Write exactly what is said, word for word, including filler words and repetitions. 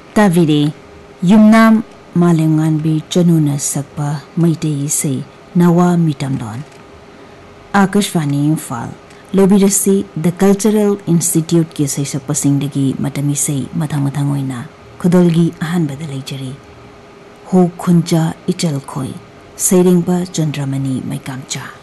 ताविरे युमनाम मालेंगानबी चनुना सकपा मैतेई से नवा मिटमदोन Akashvani Imphal लोबिरसी the cultural institute के सैसपसिंगदगी मतमी से मथांग मथांग ओइना खुदोलगी अहानबद लेजरी हो खुंजा इचल खोई सैरिंगबा चंद्रमणि मैकामचा।